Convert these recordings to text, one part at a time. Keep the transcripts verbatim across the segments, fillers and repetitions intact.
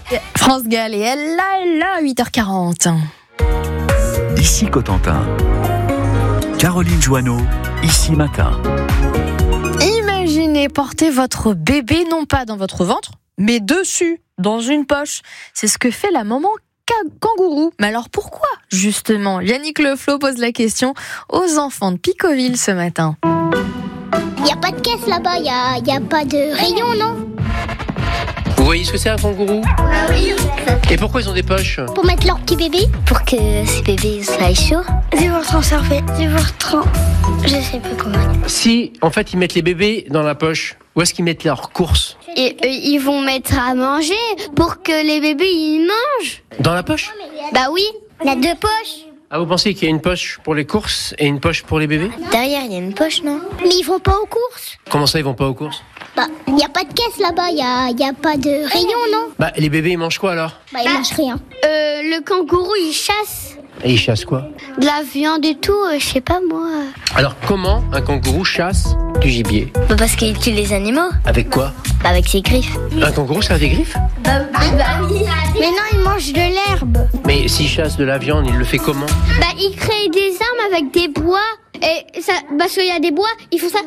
France Gall et elle là, elle là, huit heures quarante. Ici Cotentin. Caroline Joanneau, ici Matin. Imaginez porter votre bébé non pas dans votre ventre, mais dessus, dans une poche. C'est ce que fait la maman kangourou. Mais alors pourquoi, justement? Yannick Leflot pose la question aux enfants de Picoville ce matin. Il n'y a pas de caisse là-bas, il n'y a, y a pas de rayon, non? Vous voyez ce que c'est un kangourou? Ah oui. Et pourquoi ils ont des poches? Pour mettre leur petit bébé. Pour que ces bébés soient chauds. C'est pour transformer, c'est pour trans... Je sais plus comment. Si, en fait, ils mettent les bébés dans la poche, où est-ce qu'ils mettent leurs courses? Et eux, ils vont mettre à manger pour que les bébés, ils mangent. Dans la poche? Bah oui. Il y a deux poches. Ah, vous pensez qu'il y a une poche pour les courses et une poche pour les bébés? Derrière, il y a une poche, non? Mais ils vont pas aux courses. Comment ça, ils vont pas aux courses? Bah, il n'y a pas de caisse là-bas, il n'y a, y a pas de rayon, non? Bah, les bébés, ils mangent quoi alors? Bah, ils mangent rien. Euh, le kangourou, il chasse Et ils chassent quoi? de la viande et tout, euh, je sais pas moi. Alors, comment un kangourou chasse du gibier? Bah parce qu'il tue les animaux. Avec quoi? Bah avec ses griffes. Un kangourou, ça a des griffes? Bah, oui. Mais non, ils mangent de l'herbe. Mais s'il chasse de la viande, il le fait comment? Bah il crée des armes avec des bois. Et ça, parce qu'il y a des bois, ils font ça.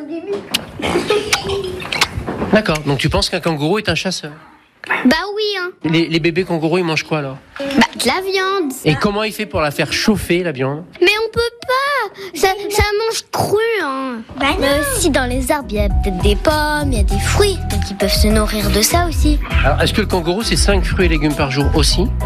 D'accord, donc tu penses qu'un kangourou est un chasseur? Bah oui, hein. Les, les bébés kangourous, ils mangent quoi alors? Bah de la viande. Et comment il fait pour la faire chauffer, la viande? Mais on peut pas. Ça, ça mange cru, hein. Bah non. Mais aussi dans les arbres, il y a peut-être des pommes, il y a des fruits. Donc ils peuvent se nourrir de ça aussi. Alors, est-ce que le kangourou, c'est cinq fruits et légumes par jour aussi?